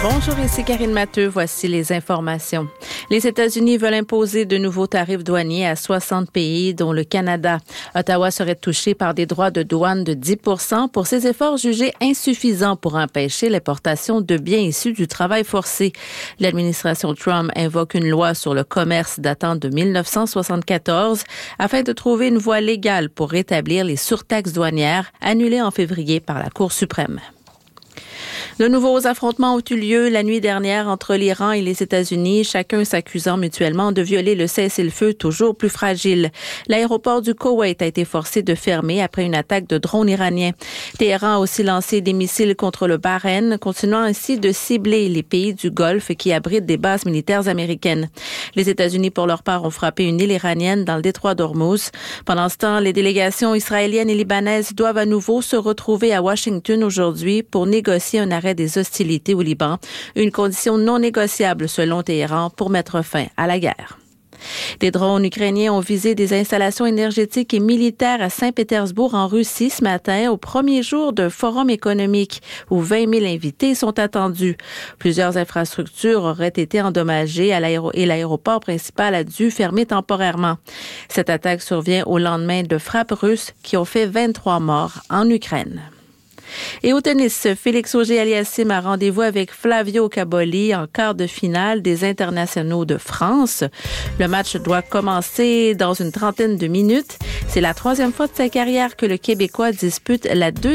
Bonjour, ici Karine Matteux. Voici les informations. Les États-Unis veulent imposer de nouveaux tarifs douaniers à 60 pays, dont le Canada. Ottawa serait touché par des droits de douane de 10 % pour ses efforts jugés insuffisants pour empêcher l'importation de biens issus du travail forcé. L'administration Trump invoque une loi sur le commerce datant de 1974 afin de trouver une voie légale pour rétablir les surtaxes douanières annulées en février par la Cour suprême. De nouveaux affrontements ont eu lieu la nuit dernière entre l'Iran et les États-Unis, chacun s'accusant mutuellement de violer le cessez-le-feu toujours plus fragile. L'aéroport du Koweït a été forcé de fermer après une attaque de drones iraniens. Téhéran a aussi lancé des missiles contre le Bahreïn, continuant ainsi de cibler les pays du Golfe qui abritent des bases militaires américaines. Les États-Unis, pour leur part, ont frappé une île iranienne dans le détroit d'Ormuz. Pendant ce temps, les délégations israéliennes et libanaises doivent à nouveau se retrouver à Washington aujourd'hui pour négocier un arrêt des hostilités au Liban, une condition non négociable selon Téhéran pour mettre fin à la guerre. Des drones ukrainiens ont visé des installations énergétiques et militaires à Saint-Pétersbourg en Russie ce matin, au premier jour d'un forum économique où 20 000 invités sont attendus. Plusieurs infrastructures auraient été endommagées et l'aéroport principal a dû fermer temporairement. Cette attaque survient au lendemain de frappes russes qui ont fait 23 morts en Ukraine. Et au tennis, Félix Auger-Aliassime a rendez-vous avec Flavio Cobolli en quart de finale des internationaux de France. Le match doit commencer dans une trentaine de minutes. C'est la troisième fois de sa carrière que le Québécois dispute la deuxième